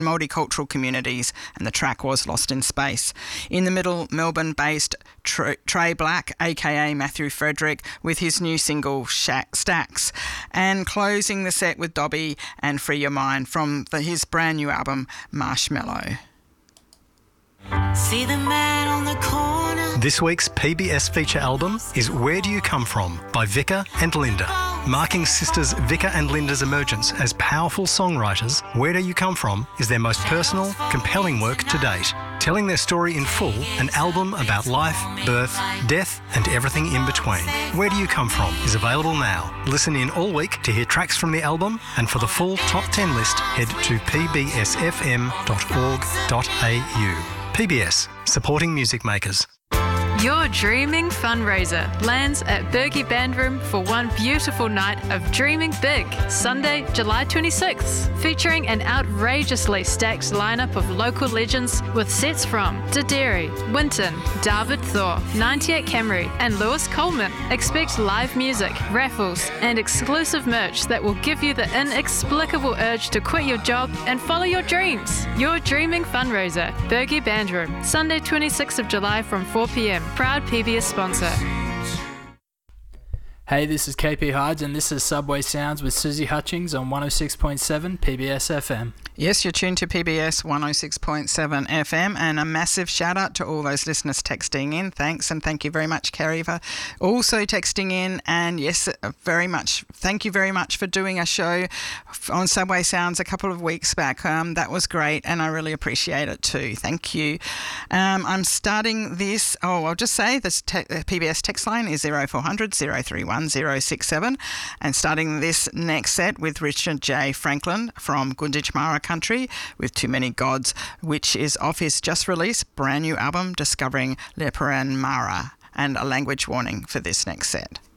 multicultural communities, and the track was Lost in Space. In the middle, Melbourne-based Trey Black, aka Matthew Frederick, with his new single Stacks, and closing the set with Dobby and Free Your Mind from his brand new album Marshmallow. See the man on the corner. This week's PBS feature album is Where Do You Come From by Vika and Linda. Marking sisters Vika and Linda's emergence as powerful songwriters, Where Do You Come From is their most personal, compelling work to date. Telling their story in full, an album about life, birth, death and everything in between. Where Do You Come From is available now. Listen in all week to hear tracks from the album, and for the full top 10 list, head to pbsfm.org.au. PBS, supporting music makers. Your Dreaming fundraiser lands at Bergie Bandroom for one beautiful night of Dreaming Big, Sunday, July 26th, featuring an outrageously stacked lineup of local legends with sets from Daderi, Winton, David Thor, 98 Camry and Lewis Coleman. Expect live music, raffles and exclusive merch that will give you the inexplicable urge to quit your job and follow your dreams. Your Dreaming fundraiser, Bergie Bandroom, Sunday 26th of July from 4 p.m. Proud PBS sponsor. Hey, this is KP Hydes and this is Subway Sounds with Susie Hutchings on 106.7 PBS FM. Yes, you're tuned to PBS 106.7 FM, and a massive shout out to all those listeners texting in. Thanks, and thank you very much, Kerry, for also texting in. And yes, very much. Thank you very much for doing a show on Subway Sounds a couple of weeks back. That was great, and I really appreciate it too. Thank you. I'm starting this. I'll just say this PBS text line is 0400 031 067, and starting this next set with Richard J. Franklin from Gunditjmara Country with Too Many Gods, which is off his just released brand new album Discovering Leparan Mara, and a language warning for this next set.